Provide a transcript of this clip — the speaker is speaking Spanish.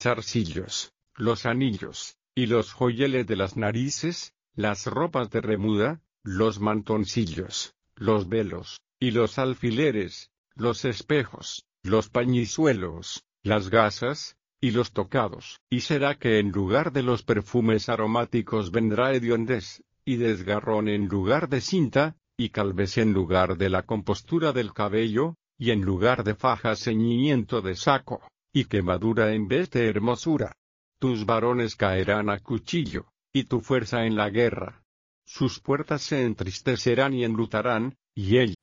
zarcillos, los anillos, y los joyeles de las narices, las ropas de remuda, los mantoncillos, los velos, y los alfileres, los espejos, los pañizuelos, las gasas, y los tocados. Y será que en lugar de los perfumes aromáticos vendrá hediondez, y desgarrón en lugar de cinta, y calvez en lugar de la compostura del cabello, y en lugar de faja ceñimiento de saco, y quemadura en vez de hermosura. Tus varones caerán a cuchillo, y tu fuerza en la guerra. Sus puertas se entristecerán y enlutarán, y